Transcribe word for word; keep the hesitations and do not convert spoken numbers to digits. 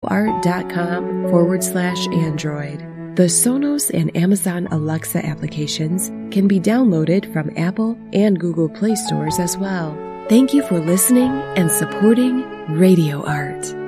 radioart.com forward slash Android. The Sonos and Amazon Alexa applications can be downloaded from Apple and Google Play stores as well. Thank you for listening and supporting Radio Art.